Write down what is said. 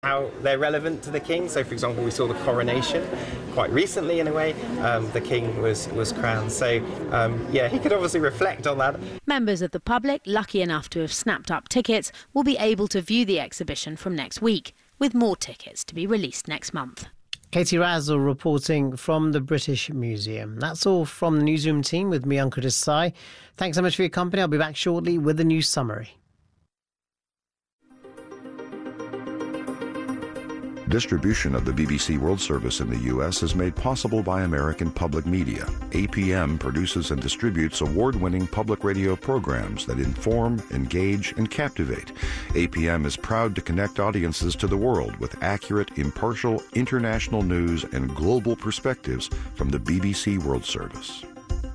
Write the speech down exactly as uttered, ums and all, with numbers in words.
how they're relevant to the king. So, for example, we saw the coronation quite recently in a way. Um, the king was, was crowned. So, um, yeah, he could obviously reflect on that. Members of the public, lucky enough to have snapped up tickets, will be able to view the exhibition from next week, with more tickets to be released next month. Katie Razzle reporting from the British Museum. That's all from the Newsroom team with me, Ankur Desai. Thanks so much for your company. I'll be back shortly with a news summary. Distribution of the B B C World Service in the U S is made possible by American Public Media. A P M produces and distributes award-winning public radio programs that inform, engage, and captivate. A P M is proud to connect audiences to the world with accurate, impartial, international news and global perspectives from the B B C World Service.